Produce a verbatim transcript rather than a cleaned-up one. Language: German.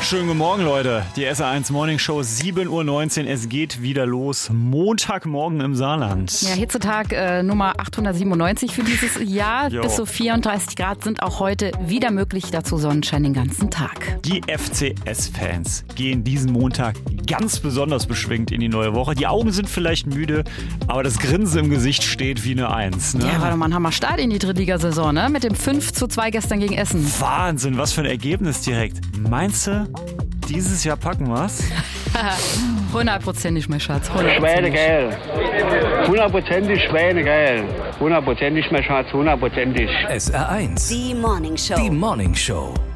Schönen guten Morgen, Leute. Die S R eins Morning Show, sieben Uhr neunzehn. Es geht wieder los. Montagmorgen im Saarland. Ja, Hitzetag äh, Nummer achthundertsiebenundneunzig für dieses Jahr. Jo. Bis zu vierunddreißig Grad sind auch heute wieder möglich. Dazu Sonnenschein den ganzen Tag. Die F C S-Fans gehen diesen Montag ganz besonders beschwingt in die neue Woche. Die Augen sind vielleicht müde, aber das Grinsen im Gesicht steht wie eine Eins. Ne? Ja, war doch mal ein Hammer-Start in die Drittligasaison, ne? Mit dem fünf zu zwei gestern gegen Essen. Wahnsinn, was für ein Ergebnis direkt. Meinst du, dieses Jahr packen wir's? Hundertprozentig, mein Schatz. Hundertprozentig. Schweinegeil. Hundertprozentig Schweinegeil. Hundertprozentig, mein Schatz, hundertprozentig. S R eins. Die Morning Show. Die Morning Show.